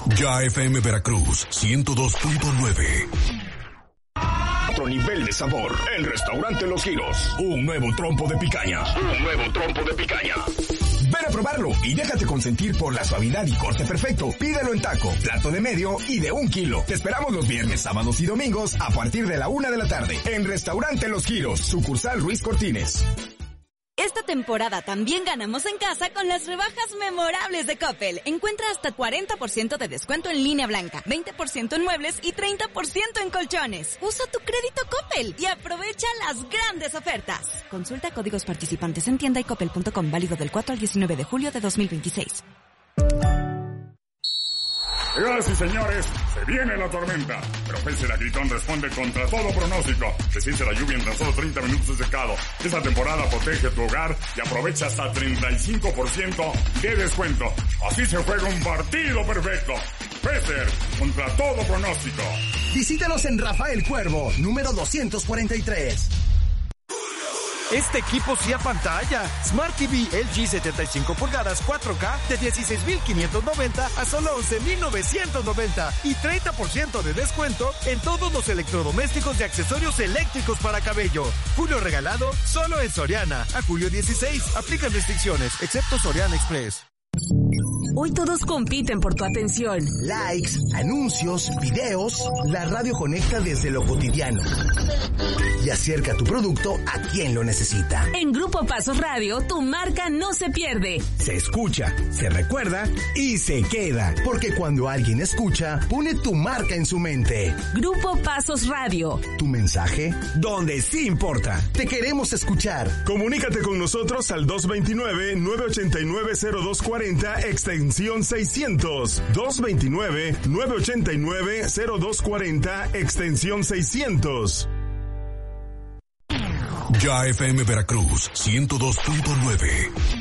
Ya FM Veracruz 102.9. Otro nivel de sabor. El restaurante Los Giros. Un nuevo trompo de picaña. Un nuevo trompo de picaña. Ven a probarlo y déjate consentir por la suavidad y corte perfecto. Pídelo en taco, plato de medio y de 1 kilo. Te esperamos los viernes, sábados y domingos a partir de la 1 de la tarde. En Restaurante Los Giros, sucursal Ruiz Cortines. Esta temporada también ganamos en casa con las rebajas memorables de Coppel. Encuentra hasta 40% de descuento en línea blanca, 20% en muebles y 30% en colchones. Usa tu crédito Coppel y aprovecha las grandes ofertas. Consulta códigos participantes en tienda y coppel.com, válido del 4 al 19 de julio de 2026. Señoras y señores, se viene la tormenta, pero Pelsel Agritón responde contra todo pronóstico. Desciende la lluvia en tan solo 30 minutos de secado. Esta temporada protege tu hogar y aprovecha hasta 35% de descuento. Así se juega un partido perfecto. Pelsel, contra todo pronóstico. Visítanos en Rafael Cuervo, número 243. Este equipo sí a pantalla. Smart TV LG 75 pulgadas 4K de 16,590 a solo 11,990 y 30% de descuento en todos los electrodomésticos y accesorios eléctricos para cabello. Julio regalado solo en Soriana. A julio 16. Aplican restricciones, excepto Soriana Express. Hoy todos compiten por tu atención. Likes, anuncios, videos. La radio conecta desde lo cotidiano y acerca tu producto a quien lo necesita. En Grupo Pasos Radio, tu marca no se pierde. Se escucha, se recuerda y se queda. Porque cuando alguien escucha, pone tu marca en su mente. Grupo Pasos Radio. Tu mensaje, donde sí importa. Te queremos escuchar. Comunícate con nosotros al 229-989-0240, extensión 600. 229-989-0240, extensión 600. Ya FM Veracruz 102.9.